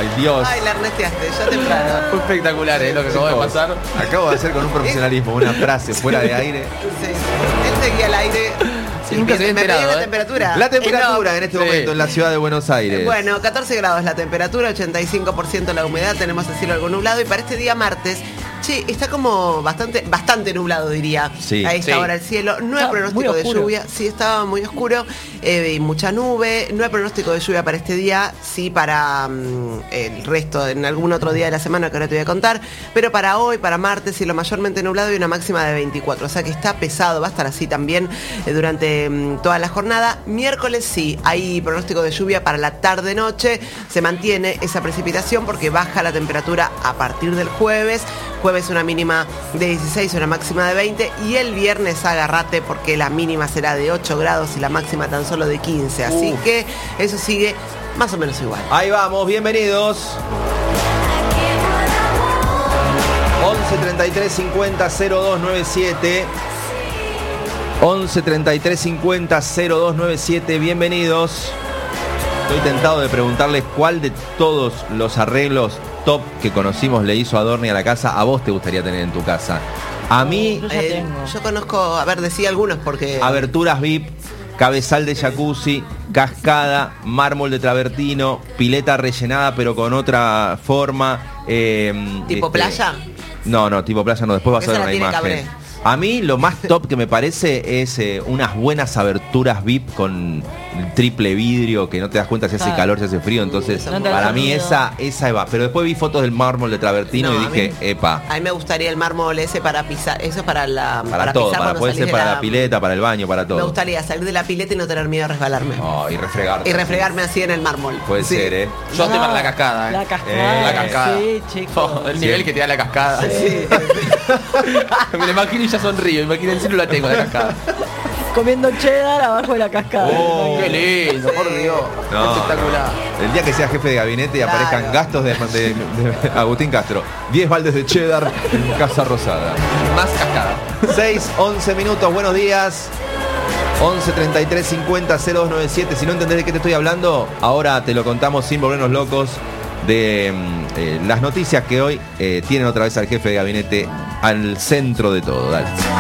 Ay, Dios. Ay, la Ernestiaste, ya temprano. Fue espectacular, lo que acabó de pasar. Acabo de hacer con un profesionalismo una frase fuera de aire. Sí. Él seguía al aire. Sí, nunca se había Me pedí enterado, la temperatura. La temperatura No. en este momento en la ciudad de Buenos Aires. Bueno, 14 grados la temperatura, 85% la humedad, tenemos el cielo algo nublado y para este día martes, está como bastante nublado, diría, Sí. a esta Sí. hora el cielo. No hay Está pronóstico muy de oscuro. lluvia, sí, estaba muy oscuro y mucha nube. No hay pronóstico de lluvia para este día, sí para el resto, en algún otro día de la semana que ahora te voy a contar, pero para hoy, para martes, cielo mayormente nublado y una máxima de 24, o sea que está pesado, va a estar así también durante toda la jornada. Miércoles sí, hay pronóstico de lluvia para la tarde-noche, se mantiene esa precipitación porque baja la temperatura a partir del jueves. Jueves una mínima de 16, una máxima de 20 y el viernes agárrate porque la mínima será de 8 grados y la máxima tan solo de 15, así que eso sigue más o menos igual. Ahí vamos, bienvenidos. 11 33 50 0297. 11 33 50 0297, bienvenidos. Estoy tentado de preguntarles cuál de todos los arreglos top que conocimos le hizo Adorni a la casa a vos te gustaría tener en tu casa. A mí, Yo ya tengo. Yo conozco, a ver, decía algunos porque... aberturas VIP, cabezal de jacuzzi, cascada, mármol de travertino, pileta rellenada pero con otra forma. ¿Tipo playa? No, tipo playa no, después vas a Esa ver la una tiene imagen. Cabré. A mí lo más top que me parece es unas buenas aberturas VIP con triple vidrio que no te das cuenta si hace Claro. calor, si hace frío. Entonces, No te para das mí cuenta. esa va. Pero después vi fotos del mármol de travertino No, y a dije, mí- epa. A mí me gustaría el mármol ese para pisar, eso es para la Para todo, pisar para cuando puede salís ser de para la pileta, para el baño, para Me todo. gustaría salir de la pileta y no tener miedo a resbalarme. Oh, y refregarte. Y refregarme así en el mármol. Puede Sí. ser, No, Yo estoy para la cascada, La cascada. La cascada. Sí, chicos. El nivel que te da la cascada. Sí. Me la imagino y ya sonrío. Imagínense, no la tengo la cascada. Comiendo cheddar abajo de la cascada. Oh. Qué lindo, por Dios. No, Espectacular. El día que sea jefe de gabinete y Claro. aparezcan gastos de Agustín Castro. 10 baldes de cheddar en Casa Rosada. Más cascada. 6, 11 minutos, buenos días. 11 33 50 0297. Si no entendés de qué te estoy hablando, ahora te lo contamos sin volvernos locos de las noticias que hoy tienen otra vez al jefe de gabinete al centro de todo. Dale.